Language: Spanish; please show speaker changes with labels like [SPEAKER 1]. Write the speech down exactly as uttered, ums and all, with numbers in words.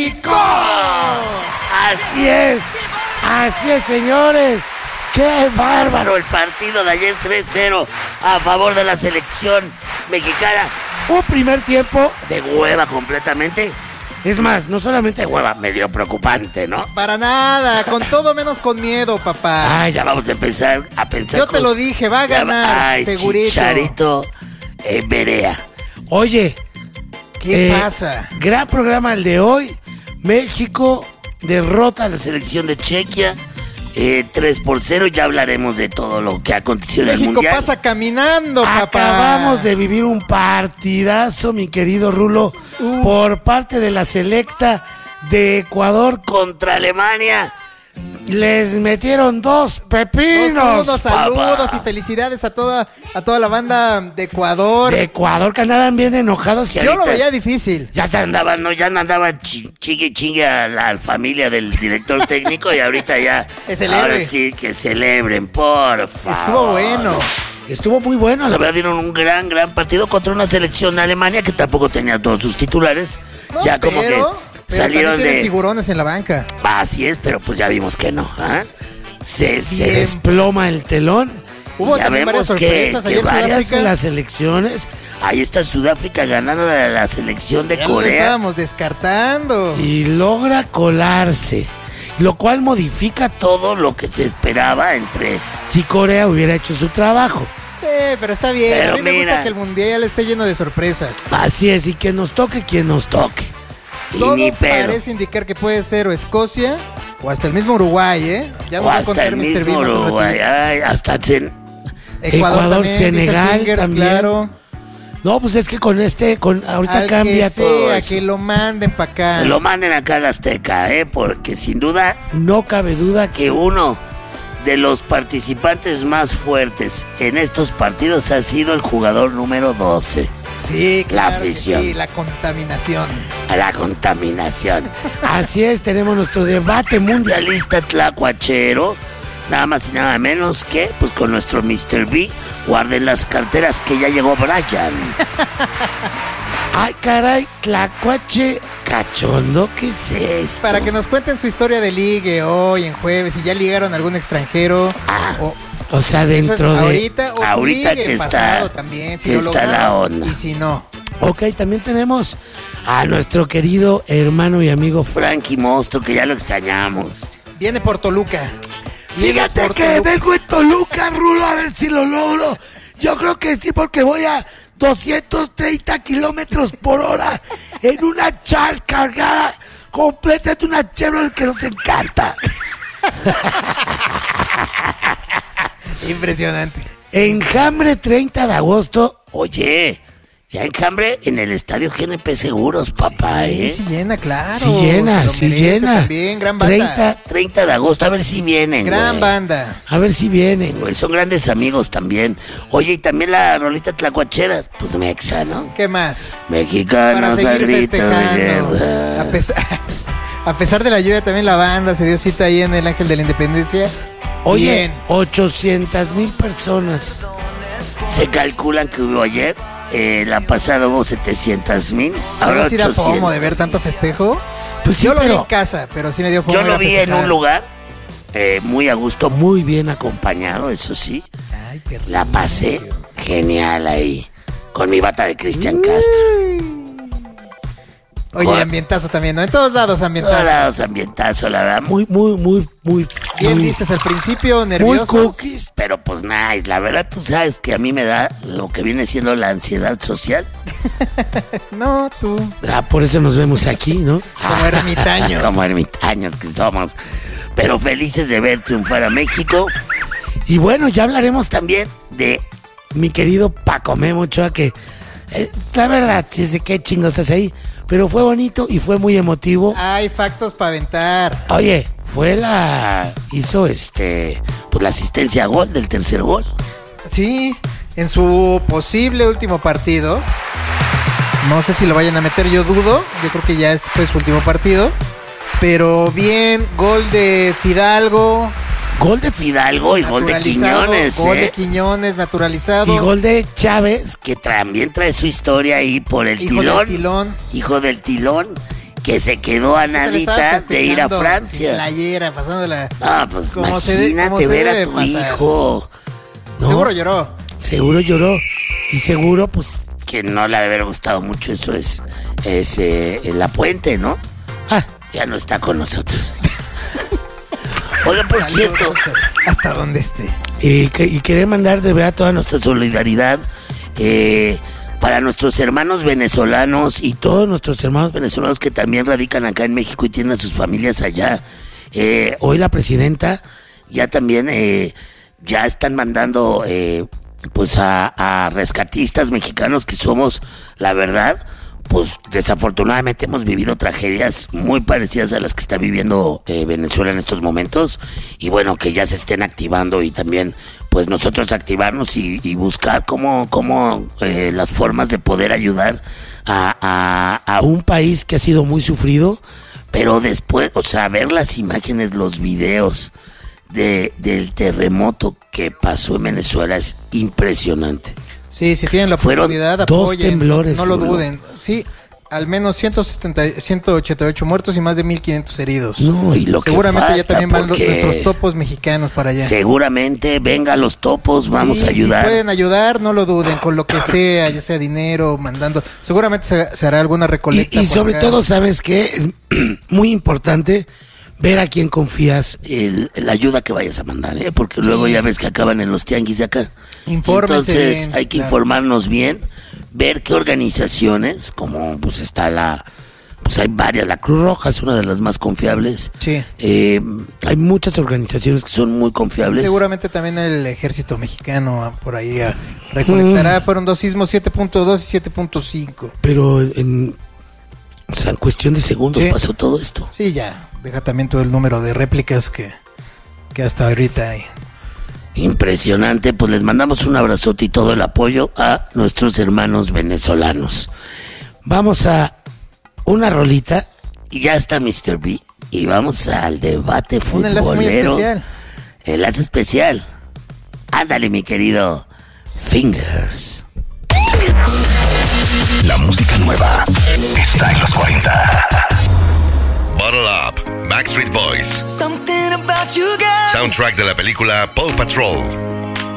[SPEAKER 1] México. Así es, así es, señores. ¡Qué bárbaro el partido de ayer! tres cero a favor de la selección mexicana. Un primer tiempo de hueva completamente. Es más, no solamente hueva, medio preocupante, ¿no?
[SPEAKER 2] Para nada, con todo menos con miedo, papá.
[SPEAKER 1] Ay, ya vamos a empezar a pensar.
[SPEAKER 2] Yo te lo dije, va a ganar,
[SPEAKER 1] Ay,
[SPEAKER 2] segurito.
[SPEAKER 1] Chicharito eh, Berea. Oye,
[SPEAKER 2] ¿qué
[SPEAKER 1] eh,
[SPEAKER 2] pasa?
[SPEAKER 1] Gran programa el de hoy. México derrota a la selección de Chequia. Eh, tres por cero, ya hablaremos de todo lo que aconteció en el
[SPEAKER 2] México
[SPEAKER 1] Mundial.
[SPEAKER 2] pasa caminando, papá.
[SPEAKER 1] Acabamos de vivir un partidazo, mi querido Rulo, uh. por parte de la selecta de Ecuador contra Alemania. Les metieron dos pepinos.
[SPEAKER 2] Dos saludos, saludos y felicidades a toda a toda la banda de Ecuador.
[SPEAKER 1] De Ecuador, que andaban bien enojados. Y
[SPEAKER 2] yo lo veía difícil.
[SPEAKER 1] Ya se andaban, no, ya andaban chingue chingue a la familia del director técnico y ahorita ya.
[SPEAKER 2] Que celebren.
[SPEAKER 1] Ahora sí, que celebren, por favor.
[SPEAKER 2] Estuvo bueno.
[SPEAKER 1] Estuvo muy bueno, la verdad dieron un gran, gran partido contra una selección de Alemania que tampoco tenía todos sus titulares.
[SPEAKER 2] No,
[SPEAKER 1] ya como
[SPEAKER 2] pero...
[SPEAKER 1] que...
[SPEAKER 2] Pero
[SPEAKER 1] salieron
[SPEAKER 2] de
[SPEAKER 1] figurones
[SPEAKER 2] en la banca.
[SPEAKER 1] Así es, pero pues ya vimos que no. ¿eh? Se, se desploma el telón.
[SPEAKER 2] Hubo
[SPEAKER 1] ya
[SPEAKER 2] también varias sorpresas.
[SPEAKER 1] Que,
[SPEAKER 2] Ayer
[SPEAKER 1] que varias
[SPEAKER 2] Sudáfrica.
[SPEAKER 1] de las selecciones. Ahí está Sudáfrica ganando a la selección de
[SPEAKER 2] ya
[SPEAKER 1] Corea.
[SPEAKER 2] Lo estábamos descartando.
[SPEAKER 1] Y logra colarse. Lo cual modifica todo lo que se esperaba entre si Corea hubiera hecho su trabajo.
[SPEAKER 2] Sí, pero está bien.
[SPEAKER 1] Pero
[SPEAKER 2] a mí me
[SPEAKER 1] mira,
[SPEAKER 2] gusta que el mundial esté lleno de sorpresas.
[SPEAKER 1] Así es, y que nos toque quien nos toque.
[SPEAKER 2] Todo
[SPEAKER 1] ni
[SPEAKER 2] parece indicar que puede ser o Escocia o hasta el mismo Uruguay, ¿eh?
[SPEAKER 1] Ya nos va a contar mister Bean Uruguay, ay, hasta Sen...
[SPEAKER 2] Ecuador, Ecuador también,
[SPEAKER 1] Senegal Fingers, también.
[SPEAKER 2] Claro.
[SPEAKER 1] No, pues es que con este, con ahorita
[SPEAKER 2] Al
[SPEAKER 1] cambia
[SPEAKER 2] que
[SPEAKER 1] todo
[SPEAKER 2] sea,
[SPEAKER 1] eso.
[SPEAKER 2] Que lo manden para acá.
[SPEAKER 1] Que lo manden acá al Azteca, ¿eh? Porque sin duda, no cabe duda que uno de los participantes más fuertes en estos partidos ha sido el jugador número doce.
[SPEAKER 2] Sí, claro,
[SPEAKER 1] la afición.
[SPEAKER 2] Sí, la contaminación.
[SPEAKER 1] A la contaminación. Así es, tenemos nuestro debate mundialista tlacuachero. Nada más y nada menos que, pues con nuestro mister B. Guarden las carteras que ya llegó Brian. Ay, caray, tlacuache cachondo, ¿qué es esto?
[SPEAKER 2] Para que nos cuenten su historia de ligue hoy en jueves, si ya ligaron a algún extranjero.
[SPEAKER 1] Ah.
[SPEAKER 2] O,
[SPEAKER 1] O sea, dentro
[SPEAKER 2] es
[SPEAKER 1] de...
[SPEAKER 2] Ahorita o
[SPEAKER 1] ahorita
[SPEAKER 2] su ligue
[SPEAKER 1] que está,
[SPEAKER 2] pasado también, si
[SPEAKER 1] que
[SPEAKER 2] no
[SPEAKER 1] está
[SPEAKER 2] lo
[SPEAKER 1] la onda.
[SPEAKER 2] Y si no.
[SPEAKER 1] Ok, también tenemos a nuestro querido hermano y amigo Frankie Mostro, que ya lo extrañamos.
[SPEAKER 2] Viene por Toluca. Viene
[SPEAKER 1] Fíjate
[SPEAKER 2] por
[SPEAKER 1] que
[SPEAKER 2] Toluca.
[SPEAKER 1] vengo en Toluca, Rulo, a ver si lo logro. Yo creo que sí, porque voy a doscientos treinta kilómetros por hora en una char cargada completa de una Chevrolet que nos encanta.
[SPEAKER 2] Impresionante.
[SPEAKER 1] Enjambre treinta de agosto. Oye, ya Enjambre en el estadio G N P Seguros, papá, ¿eh?
[SPEAKER 2] Sí, sí llena, claro.
[SPEAKER 1] Sí llena, sí llena.
[SPEAKER 2] También, gran banda.
[SPEAKER 1] treinta, treinta de agosto, a ver si vienen,
[SPEAKER 2] Gran
[SPEAKER 1] güey.
[SPEAKER 2] banda.
[SPEAKER 1] A ver si vienen, güey. Son grandes amigos también. Oye, y también la rolita tlacuachera. Pues mexa, ¿no?
[SPEAKER 2] ¿Qué más?
[SPEAKER 1] Mexicanos
[SPEAKER 2] Para seguir
[SPEAKER 1] al grito de
[SPEAKER 2] festejando.
[SPEAKER 1] guerra.
[SPEAKER 2] A pesar, a pesar de la lluvia, también la banda se dio cita ahí en el Ángel de la Independencia.
[SPEAKER 1] Oye,
[SPEAKER 2] Bien.
[SPEAKER 1] ochocientas mil personas. Se calculan que hubo ayer. Eh, la pasada hubo setecientas mil. Ahora
[SPEAKER 2] ¿Ahora sí da
[SPEAKER 1] ochocientos.
[SPEAKER 2] fomo de ver tanto festejo?
[SPEAKER 1] Pues sí,
[SPEAKER 2] yo lo
[SPEAKER 1] pero
[SPEAKER 2] vi en casa, pero sí me dio fomo.
[SPEAKER 1] yo
[SPEAKER 2] ir a
[SPEAKER 1] lo vi en
[SPEAKER 2] festejar.
[SPEAKER 1] un lugar eh, muy a gusto, muy bien acompañado, eso sí.
[SPEAKER 2] Ay, qué rico.
[SPEAKER 1] La pasé genial ahí. Con mi bata de Cristian Castro.
[SPEAKER 2] Oye,
[SPEAKER 1] Joder.
[SPEAKER 2] ambientazo también, ¿no? En todos lados ambientazo.
[SPEAKER 1] Todos lados ambientazo, la verdad. Muy, muy, muy, muy.
[SPEAKER 2] Bien
[SPEAKER 1] muy,
[SPEAKER 2] dices al principio,
[SPEAKER 1] muy
[SPEAKER 2] nerviosos.
[SPEAKER 1] cookies, pero pues nice. La verdad, tú sabes que a mí me da lo que viene siendo la ansiedad social.
[SPEAKER 2] No, tú.
[SPEAKER 1] Ah, por eso nos vemos aquí, ¿no?
[SPEAKER 2] Como ermitaños.
[SPEAKER 1] Como ermitaños que somos. Pero felices de ver triunfar a México. Y bueno, ya hablaremos también de mi querido Paco Memo Ochoa, que eh, la verdad, sí sé qué chingos hace ahí, pero fue bonito y fue muy emotivo.
[SPEAKER 2] Hay factos para aventar.
[SPEAKER 1] Oye, fue la... hizo este... pues la asistencia a gol del tercer gol.
[SPEAKER 2] Sí, en su posible último partido. No sé si lo vayan a meter, yo dudo. Yo creo que ya este fue su último partido. Pero bien, gol de Fidalgo.
[SPEAKER 1] Gol de Fidalgo y gol de
[SPEAKER 2] naturalizado,
[SPEAKER 1] Quiñones.
[SPEAKER 2] Gol
[SPEAKER 1] ¿eh?
[SPEAKER 2] de Quiñones, naturalizado.
[SPEAKER 1] Y gol de Chávez, que también trae su historia ahí por el
[SPEAKER 2] Hijo
[SPEAKER 1] tilón.
[SPEAKER 2] del tilón.
[SPEAKER 1] Hijo del tilón. que se quedó a nadita de ir a Francia.
[SPEAKER 2] Playera, pasándola.
[SPEAKER 1] Ah, pues
[SPEAKER 2] como
[SPEAKER 1] imagínate
[SPEAKER 2] se de,
[SPEAKER 1] ver a tu pasar. hijo.
[SPEAKER 2] ¿No? Seguro lloró.
[SPEAKER 1] Seguro lloró. Y seguro, pues, que no le ha de haber gustado mucho. Eso es, es eh, La Puente, ¿no? Ah, ya no está con nosotros. Oiga, por
[SPEAKER 2] Saludos,
[SPEAKER 1] cierto.
[SPEAKER 2] Hasta donde esté.
[SPEAKER 1] Eh, que, y querer mandar de verdad toda nuestra solidaridad eh, para nuestros hermanos venezolanos y todos nuestros hermanos venezolanos que también radican acá en México y tienen a sus familias allá. Eh, hoy la presidenta ya también eh, ya están mandando eh, pues a, a rescatistas mexicanos que somos, la verdad, pues desafortunadamente hemos vivido tragedias muy parecidas a las que está viviendo eh, Venezuela en estos momentos, y bueno, que ya se estén activando y también pues nosotros activarnos y, y buscar cómo, cómo eh, las formas de poder ayudar a, a, a un país que ha sido muy sufrido, pero después, o sea, ver las imágenes, los videos de, del terremoto que pasó en Venezuela es impresionante.
[SPEAKER 2] Sí, si tienen la oportunidad,
[SPEAKER 1] dos
[SPEAKER 2] apoyen,
[SPEAKER 1] temblores,
[SPEAKER 2] no lo
[SPEAKER 1] bro.
[SPEAKER 2] duden. Sí, al menos ciento setenta, ciento ochenta y ocho muertos y más de mil quinientos heridos.
[SPEAKER 1] No, y lo
[SPEAKER 2] seguramente
[SPEAKER 1] que
[SPEAKER 2] ya también van los,
[SPEAKER 1] porque
[SPEAKER 2] nuestros topos mexicanos para allá.
[SPEAKER 1] Seguramente venga los topos, vamos
[SPEAKER 2] sí,
[SPEAKER 1] a ayudar.
[SPEAKER 2] Si pueden ayudar, no lo duden, con lo que sea, ya sea dinero, mandando. Seguramente se, se hará alguna recolecta.
[SPEAKER 1] Y, y sobre
[SPEAKER 2] acá.
[SPEAKER 1] todo, ¿sabes qué? Es muy importante ver a quién confías el, la ayuda que vayas a mandar, ¿eh? Porque sí. Luego ya ves que acaban en los tianguis de acá.
[SPEAKER 2] Infórmense
[SPEAKER 1] Entonces
[SPEAKER 2] bien,
[SPEAKER 1] hay que
[SPEAKER 2] claro.
[SPEAKER 1] informarnos bien, ver qué organizaciones, como pues está la, pues hay varias, la Cruz Roja es una de las más confiables.
[SPEAKER 2] Sí.
[SPEAKER 1] Eh, hay muchas organizaciones que son muy confiables.
[SPEAKER 2] Seguramente también el ejército mexicano por ahí a, recolectará. Mm. Fueron dos sismos, siete punto dos y siete punto cinco.
[SPEAKER 1] Pero en, o sea, en cuestión de segundos sí. pasó todo esto.
[SPEAKER 2] Sí, ya. Deja también todo el número de réplicas que, que hasta ahorita hay.
[SPEAKER 1] Impresionante, pues les mandamos un abrazote y todo el apoyo a nuestros hermanos venezolanos. Vamos a una rolita y ya está mister B y vamos al debate futbolero.
[SPEAKER 2] Un enlace muy especial.
[SPEAKER 1] Enlace especial. Ándale, mi querido Fingers.
[SPEAKER 3] La música nueva está en los cuarenta. Bottle Up, Backstreet Boys.
[SPEAKER 4] Something about you, girl.
[SPEAKER 3] Soundtrack de la película Paw Patrol.